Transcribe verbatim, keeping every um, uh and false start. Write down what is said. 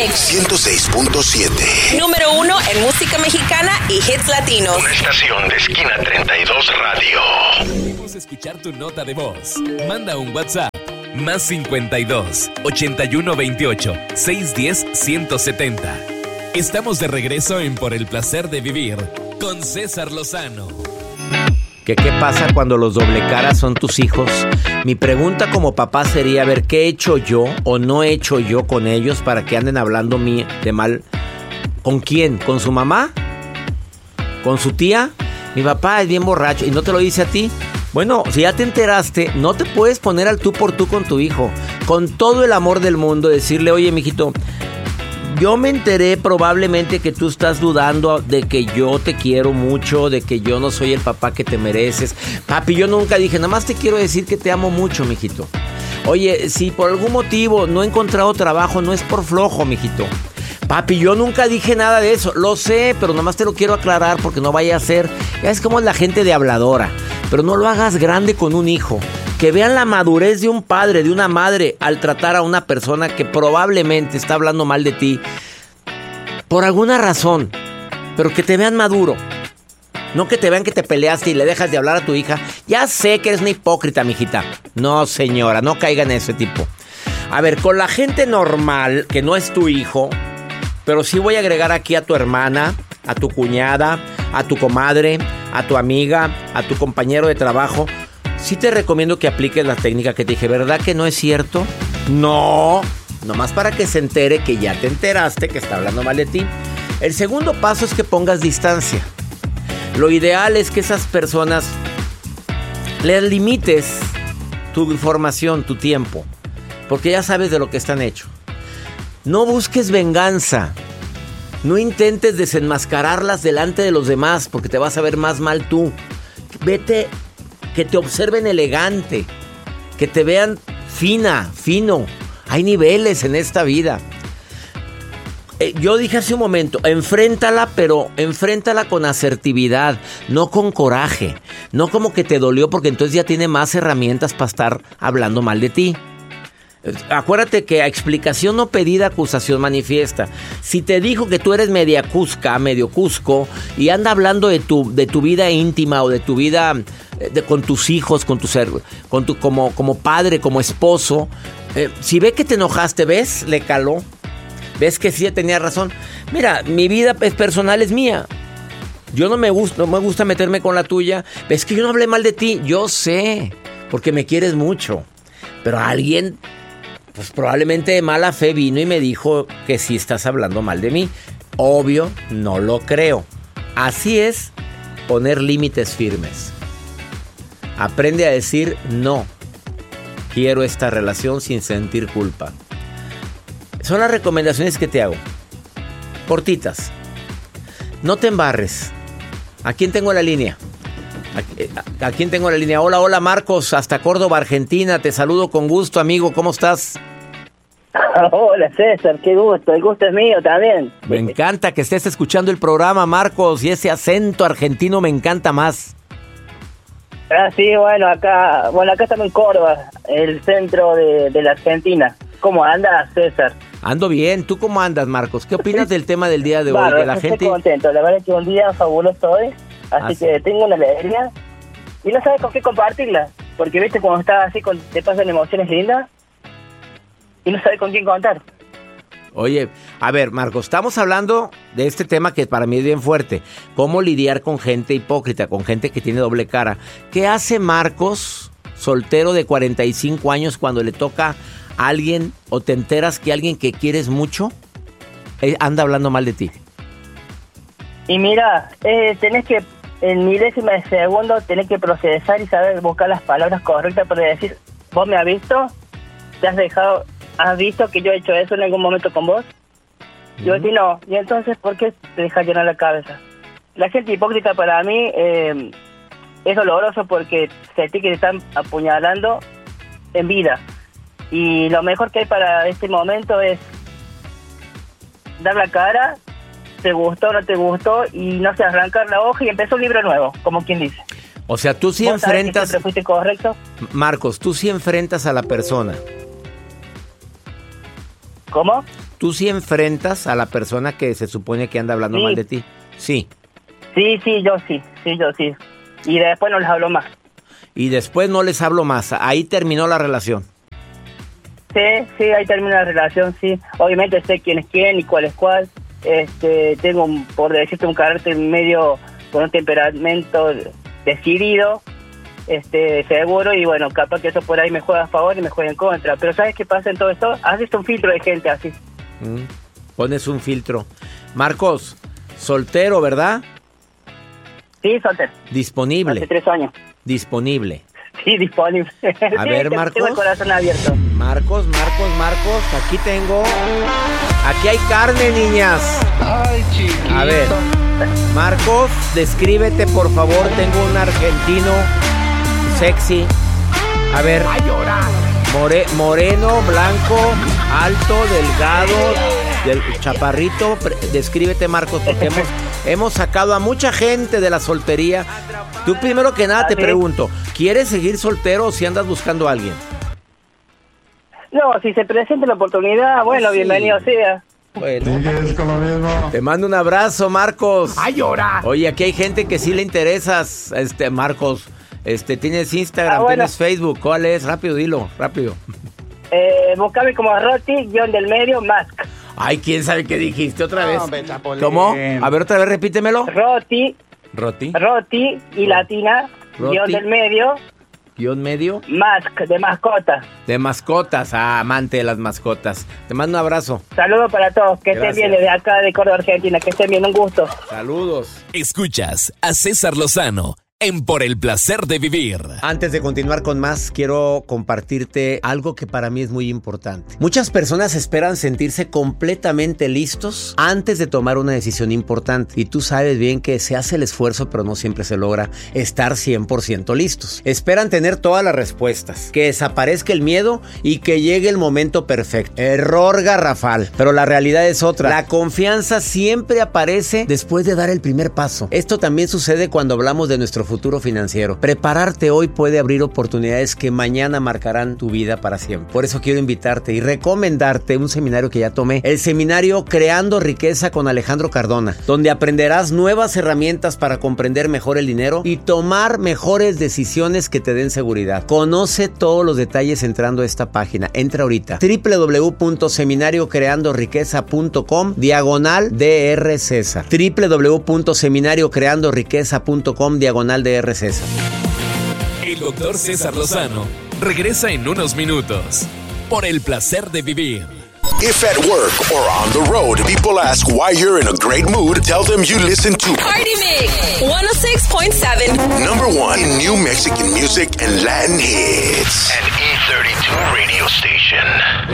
ciento seis punto siete. Número uno en música mexicana y hits latinos. Una estación de Esquina treinta y dos Radio. Queremos escuchar tu nota de voz. Manda un WhatsApp. Más cincuenta y dos, ochenta y uno veintiocho, seiscientos diez, ciento setenta. Estamos de regreso en Por el Placer de Vivir con César Lozano. ¿Qué, ¿Qué pasa cuando los doble caras son tus hijos? Mi pregunta como papá sería, a ver, ¿qué he hecho yo o no he hecho yo con ellos para que anden hablando mí de mal? ¿Con quién? ¿Con su mamá? ¿Con su tía? Mi papá es bien borracho y no te lo dice a ti. Bueno, si ya te enteraste, no te puedes poner al tú por tú con tu hijo. Con todo el amor del mundo, decirle, oye, mijito, yo me enteré probablemente que tú estás dudando de que yo te quiero mucho, de que yo no soy el papá que te mereces. Papi, yo nunca dije, nada más te quiero decir que te amo mucho, mijito. Oye, si por algún motivo no he encontrado trabajo, no es por flojo, mijito. Papi, yo nunca dije nada de eso, lo sé, pero nomás te lo quiero aclarar porque no vaya a ser. Ya es como es la gente de habladora, pero no lo hagas grande con un hijo. Que vean la madurez de un padre, de una madre, al tratar a una persona que probablemente está hablando mal de ti por alguna razón, pero que te vean maduro. No que te vean que te peleaste y le dejas de hablar a tu hija. Ya sé que eres una hipócrita, mijita. No, señora, no caiga en ese tipo. A ver, con la gente normal, que no es tu hijo, pero sí voy a agregar aquí a tu hermana, a tu cuñada, a tu comadre, a tu amiga, a tu compañero de trabajo. Sí te recomiendo que apliques la técnica que te dije. ¿Verdad que no es cierto? No, nomás para que se entere que ya te enteraste que está hablando mal de ti. El segundo paso es que pongas distancia. Lo ideal es que esas personas les limites tu información, tu tiempo, porque ya sabes de lo que están hechos. No busques venganza. No intentes desenmascararlas delante de los demás porque te vas a ver más mal tú. Vete, que te observen elegante, que te vean fina, fino. Hay niveles en esta vida. Eh, yo dije hace un momento, enfréntala, pero enfréntala con asertividad, no con coraje. No como que te dolió porque entonces ya tiene más herramientas para estar hablando mal de ti. Acuérdate que a explicación no pedida, acusación manifiesta. Si te dijo que tú eres media cusca, medio cusco, y anda hablando de tu, de tu vida íntima o de tu vida de, con tus hijos, con tu ser, con tu, como, como padre, como esposo, eh, si ve que te enojaste, ¿ves? Le caló. ¿Ves que sí tenía razón? Mira, mi vida personal es mía. Yo no me gusta, no me gusta meterme con la tuya. ¿Ves que yo no hablé mal de ti? Yo sé, porque me quieres mucho. Pero alguien, pues probablemente de mala fe vino y me dijo que sí estás hablando mal de mí. Obvio, no lo creo. Así es poner límites firmes. Aprende a decir no. Quiero esta relación sin sentir culpa. Son las recomendaciones que te hago. Cortitas. No te embarres. ¿A quién tengo la línea? ¿A, a quién tengo la línea? Hola, hola Marcos, hasta Córdoba, Argentina. Te saludo con gusto, amigo. ¿Cómo estás? Hola César, qué gusto. El gusto es mío también. Me encanta que estés escuchando el programa, Marcos. Y ese acento argentino me encanta más. Ah, sí, bueno, acá, bueno, acá estamos en Córdoba, el centro de, de la Argentina. ¿Cómo andas, César? Ando bien. ¿Tú cómo andas, Marcos? ¿Qué opinas del tema del día de hoy? Bueno, De la estoy gente... contento. La verdad es que un día fabuloso hoy. Así ah, que sí. Tengo una alegría. Y no sabes con qué compartirla. Porque, viste, cuando estás así, con, te pasan emociones lindas. Y no sabes con quién contar. Oye, a ver, Marcos, estamos hablando de este tema que para mí es bien fuerte. ¿Cómo lidiar con gente hipócrita, con gente que tiene doble cara? ¿Qué hace Marcos, soltero de cuarenta y cinco años, cuando le toca a alguien o te enteras que alguien que quieres mucho eh, anda hablando mal de ti? Y mira, eh, tenés que, en milésima de segundo, tenés que procesar y saber buscar las palabras correctas para decir, ¿vos me has visto? ¿Te has dejado, has visto que yo he hecho eso en algún momento con vos? Mm. Yo sí no. Y entonces, ¿por qué te dejas llenar la cabeza? La gente hipócrita para mí eh, es doloroso porque sentí que te están apuñalando en vida. Y lo mejor que hay para este momento es dar la cara, te gustó o no te gustó, y no sé, arrancar la hoja y empezar un libro nuevo, como quien dice. O sea, tú sí enfrentas... ¿Siempre fuiste correcto? Marcos, tú sí enfrentas a la persona. ¿Cómo? ¿Tú sí enfrentas a la persona que se supone que anda hablando Sí. mal de ti? Sí. Sí, sí, yo sí, sí, yo sí. Y después no les hablo más. Y después no les hablo más. Ahí terminó la relación. Sí, sí, ahí termina la relación, sí. Obviamente sé quién es quién y cuál es cuál. Este, tengo, un, por decirte, un carácter medio con un temperamento decidido, este, seguro, y bueno, capaz que eso por ahí me juega a favor y me juega en contra. Pero ¿sabes qué pasa en todo esto? Haces un filtro de gente así. Mm. Pones un filtro. Marcos, soltero, ¿verdad? Sí, soltero. Disponible. Hace tres años. Disponible. Sí, disponible. A Sí, ver, tengo Marcos. el corazón abierto. Marcos, Marcos, Marcos, aquí tengo. Aquí hay carne, niñas. Ay, chiquito. A ver, Marcos, descríbete, por favor. Tengo un argentino sexy. A ver. More, moreno, blanco, alto, delgado, del chaparrito. Pre- Descríbete, Marcos, porque hemos, hemos sacado a mucha gente de la soltería. Tú primero que nada te Así. pregunto, ¿quieres seguir soltero o si andas buscando a alguien? No, si se presenta la oportunidad, bueno, Sí. bienvenido sea. Bueno, ¿Sigues con lo mismo? te mando un abrazo, Marcos. ¡A llorar! Oye, aquí hay gente que sí le interesas, este, Marcos. Este, tienes Instagram, Ah, bueno. tienes Facebook. ¿Cuál es? Rápido, dilo, rápido. Eh, buscame como Roti, guión del medio, Mask. Ay, ¿quién sabe qué dijiste otra vez? hombre, Chapulín. ¿Cómo? A ver, otra vez, repítemelo. Roti, Roti, Roti y latina, Roti. guión del medio, guión medio, Mask, de mascota. de mascotas. Ah, amante de las mascotas. Te mando un abrazo. Saludos para todos, que Gracias. estén bien desde acá de Córdoba, Argentina, que estén bien, un gusto. Saludos. Escuchas a César Lozano en Por el Placer de Vivir. Antes de continuar con más, quiero compartirte algo que para mí es muy importante. Muchas personas esperan sentirse completamente listos antes de tomar una decisión importante. Y tú sabes bien que se hace el esfuerzo, pero no siempre se logra estar cien por ciento listos. Esperan tener todas las respuestas, que desaparezca el miedo y que llegue el momento perfecto. Error garrafal. Pero la realidad es otra. La confianza siempre aparece después de dar el primer paso. Esto también sucede cuando hablamos de nuestro futuro financiero. Prepararte hoy puede abrir oportunidades que mañana marcarán tu vida para siempre. Por eso quiero invitarte y recomendarte un seminario que ya tomé, el seminario Creando Riqueza con Alejandro Cardona, donde aprenderás nuevas herramientas para comprender mejor el dinero y tomar mejores decisiones que te den seguridad. Conoce todos los detalles entrando a esta página. Entra ahorita. doble u doble u doble u punto seminario creando riqueza punto com diagonal DR César. doble u doble u doble u punto seminario creando riqueza punto com diagonal DR César. El doctor César Lozano regresa en unos minutos. Por el Placer de Vivir. If at work or on the road, people ask why you're in a great mood, tell them you listen to Party Mix one oh six point seven. number one in new Mexican music and Latin hits. An E thirty-two radio station.